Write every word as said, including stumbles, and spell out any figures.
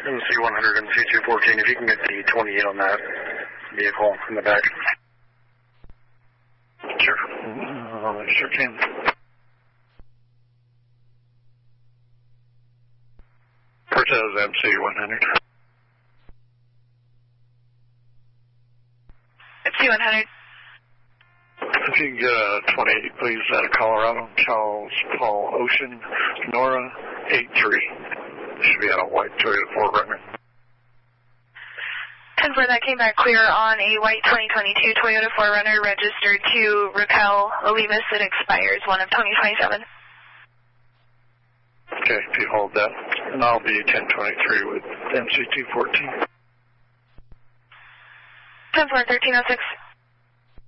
M C one hundred, M C two fourteen, if you can get the twenty-eight on that vehicle in the back. Sure. Uh, sure can. Cortez M C one hundred. M C one hundred. If you can get a twenty-eight, please, out of Colorado. Charles Paul Ocean, Nora eight three. Should be on a white Toyota four runner. ten four, that came back clear on a white twenty twenty-two Toyota four runner registered to Raquel Olivas. It expires one of twenty twenty-seven. Okay, if you hold that, and I'll be ten twenty-three with M C two fourteen. ten four, thirteen oh six.